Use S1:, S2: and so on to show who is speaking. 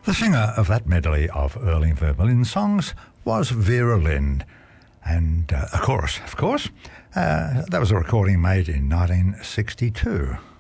S1: The singer of that medley of early Vermilion songs was Vera Lynn. And of course, that was a recording made in 1962.